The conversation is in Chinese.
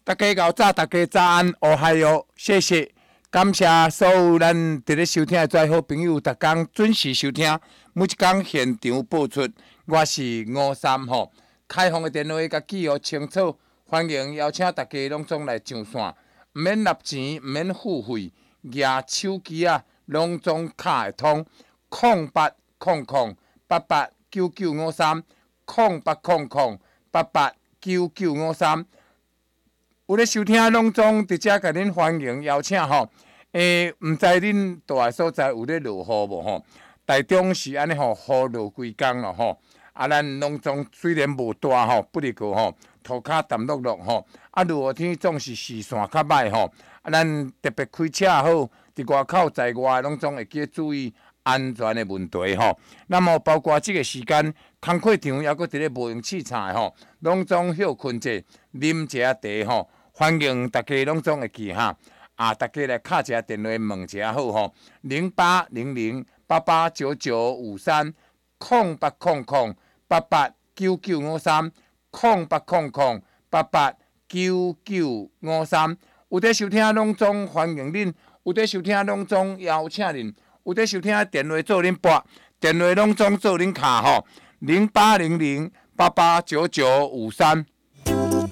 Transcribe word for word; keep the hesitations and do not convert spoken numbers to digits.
大家早早，大家早安，哦嗨哟，谢谢，感谢所有咱伫咧收听的最好朋友，逐工准时收听，每一工现场播出。我是五三吼，开放的电话甲记号清楚，欢迎邀请大家拢总来上线，毋免纳钱，毋免付费，举手机啊，拢总卡会通，空八空空八八九九五三，空八空空八八九九五三。有咧收听拢总伫遮甲恁欢迎邀请吼，诶、欸，毋知恁住诶所在有咧落雨无吼？台中是安尼吼，雨落规工咯吼。啊，咱拢总虽然无大吼，不离个吼，涂骹淡落落吼。啊，落雨天总是视线较歹吼。啊，咱特别开车好，伫外口在外拢总会记注意安全的问题吼。那么包括即个时间，工课场抑阁伫咧无用器材吼，拢总休困者，啉一下茶吼。欢迎大家拢总会记哈，啊，大家来敲一下电话问一下好吼，零八零零八八九九五三，空八空空八八九九五三，空八空空八八九九五三。有在收听拢总欢迎恁，有在收听拢总邀请恁，有在收听电话做恁拨，电话拢总做恁卡吼，零八零零八八九九五三。